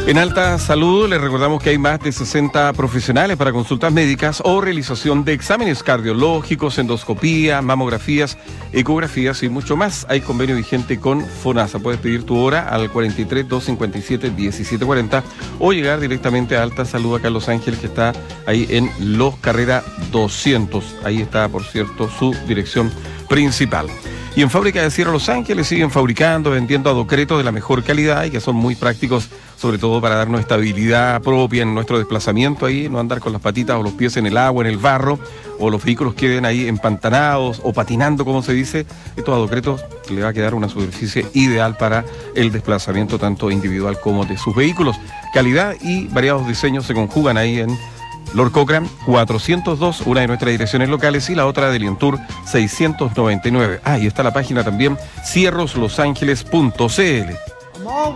En Alta Salud les recordamos que hay más de 60 profesionales para consultas médicas o realización de exámenes cardiológicos, endoscopía, mamografías, ecografías y mucho más. Hay convenio vigente con FONASA. Puedes pedir tu hora al 43 257 1740 o llegar directamente a Alta Salud acá en Los Ángeles, que está ahí en Los Carrera 200. Ahí está, por cierto, su dirección principal. Y en Fábrica de Acero Los Ángeles siguen fabricando, vendiendo adocretos de la mejor calidad y que son muy prácticos, sobre todo para darnos estabilidad propia en nuestro desplazamiento ahí, no andar con las patitas o los pies en el agua, en el barro, o los vehículos queden ahí empantanados o patinando, como se dice. Estos adocretos le va a quedar una superficie ideal para el desplazamiento tanto individual como de sus vehículos. Calidad y variados diseños se conjugan ahí en Lord Cochrane 402, una de nuestras direcciones locales, y la otra de Lientour 699. Y está la página también, cierroslosangeles.cl.